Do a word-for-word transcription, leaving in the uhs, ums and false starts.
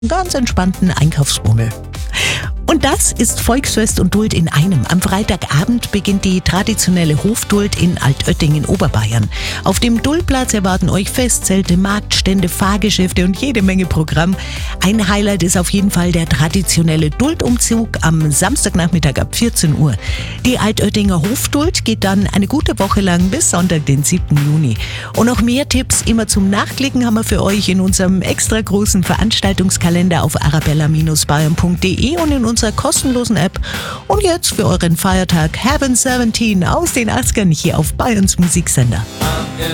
ganz entspannten Einkaufsbummel. Und das ist Volksfest und Duld in einem. Am Freitagabend beginnt die traditionelle Hofduld in Altötting in Oberbayern. Auf dem Duldplatz erwarten euch Festzelte, Marktstände, Fahrgeschäfte und jede Menge Programm. Ein Highlight ist auf jeden Fall der traditionelle Duldumzug am Samstagnachmittag ab vierzehn Uhr. Die Altöttinger Hofduld geht dann eine gute Woche lang bis Sonntag, den siebten Juni. Und noch mehr Tipps immer zum Nachklicken haben wir für euch in unserem extra großen Veranstaltungskalender auf arabella Bindestrich bayern punkt de und in unserer kostenlosen App. Und jetzt für euren Feiertag Heaven siebzehn aus den achtzigern hier auf Bayerns Musiksender.